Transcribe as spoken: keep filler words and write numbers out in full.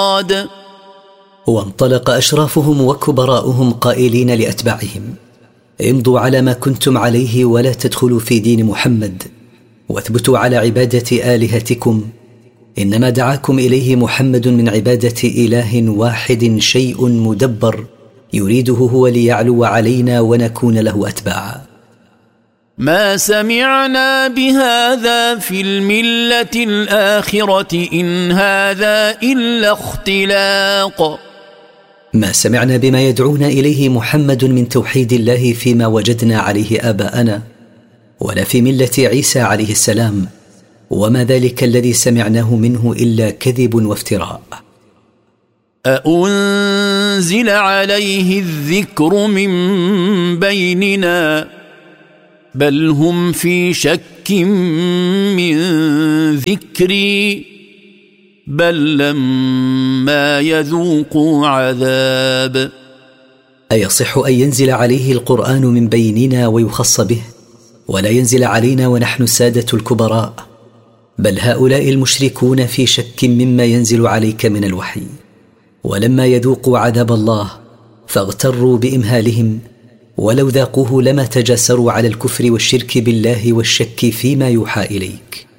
وانطلق أشرافهم وكبراؤهم قائلين لأتباعهم: امضوا على ما كنتم عليه ولا تدخلوا في دين محمد، واثبتوا على عبادة آلهتكم، إنما دعاكم إليه محمد من عبادة إله واحد شيء مدبر يريده هو ليعلو علينا ونكون له أتباعا. ما سمعنا بهذا في الملة الآخرة إن هذا إلا اختلاق. ما سمعنا بما يدعونا إليه محمد من توحيد الله فيما وجدنا عليه آباءنا، ولا في ملة عيسى عليه السلام، وما ذلك الذي سمعناه منه إلا كذب وافتراء. أأنزل عليه الذكر من بيننا بل هم في شك من ذكري بل لما يذوقوا عذاب. أيصح أن ينزل عليه القرآن من بيننا ويخص به، ولا ينزل علينا ونحن السادة الكبراء؟ بل هؤلاء المشركون في شك مما ينزل عليك من الوحي، ولما يذوقوا عذاب الله فاغتروا بإمهالهم، ولو ذاقوه لما تجاسروا على الكفر والشرك بالله والشك فيما يوحى إليك.